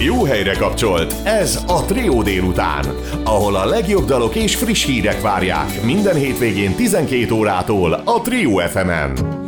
Jó helyre kapcsolt, ez a Trió délután, ahol a legjobb dalok és friss hírek várják minden hétvégén 12 órától a Trió FM-en.